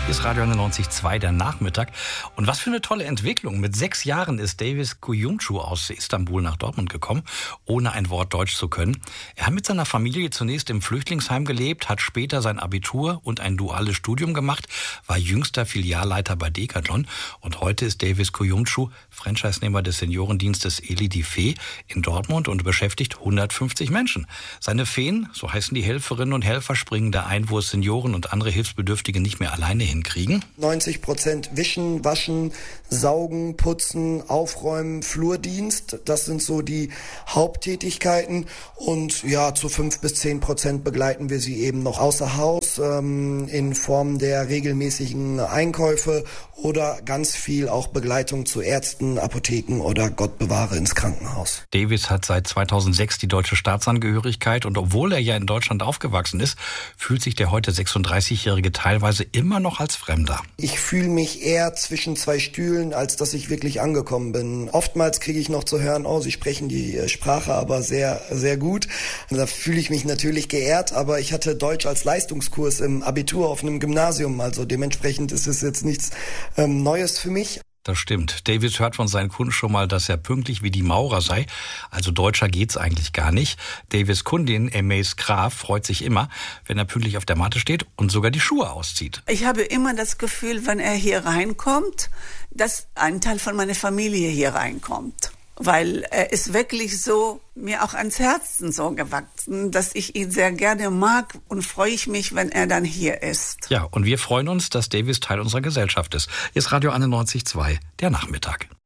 Hier ist Radio 91.2, der Nachmittag. Und was für eine tolle Entwicklung. Mit 6 Jahren ist Davis Kuyumcu aus Istanbul nach Dortmund gekommen, ohne ein Wort Deutsch zu können. Er hat mit seiner Familie zunächst im Flüchtlingsheim gelebt, hat später sein Abitur und ein duales Studium gemacht, war jüngster Filialleiter bei Decathlon. Und heute ist Davis Kuyumcu Franchise-Nehmer des Seniorendienstes Eli die Fee in Dortmund und beschäftigt 150 Menschen. Seine Feen, so heißen die Helferinnen und Helfer, springen da ein, wo es Senioren und andere Hilfsbedürftige nicht mehr alleine hinkriegen. 90% Wischen, Waschen, Saugen, Putzen, Aufräumen, Flurdienst. Das sind so die Haupttätigkeiten. Und ja, zu 5-10% begleiten wir sie eben noch außer Haus in Form der regelmäßigen Einkäufe oder ganz viel auch Begleitung zu Ärzten, Apotheken oder Gott bewahre ins Krankenhaus. Davis hat seit 2006 die deutsche Staatsangehörigkeit und obwohl er ja in Deutschland aufgewachsen ist, fühlt sich der heute 36-Jährige teilweise immer noch als Fremder. Ich fühle mich eher zwischen zwei Stühlen, als dass ich wirklich angekommen bin. Oftmals kriege ich noch zu hören, oh, Sie sprechen die Sprache aber sehr, sehr gut. Da fühle ich mich natürlich geehrt, aber ich hatte Deutsch als Leistungskurs im Abitur auf einem Gymnasium, also dementsprechend ist es jetzt nichts Neues für mich. Das stimmt. Davis hört von seinen Kunden schon mal, dass er pünktlich wie die Maurer sei. Also deutscher geht's eigentlich gar nicht. Davis' Kundin, Emays Graf, freut sich immer, wenn er pünktlich auf der Matte steht und sogar die Schuhe auszieht. Ich habe immer das Gefühl, wenn er hier reinkommt, dass ein Teil von meiner Familie hier reinkommt. Weil er ist wirklich so mir auch ans Herzen so gewachsen, dass ich ihn sehr gerne mag und freue ich mich, wenn er dann hier ist. Ja, und wir freuen uns, dass Davis Teil unserer Gesellschaft ist. Hier ist Radio 91.2, der Nachmittag.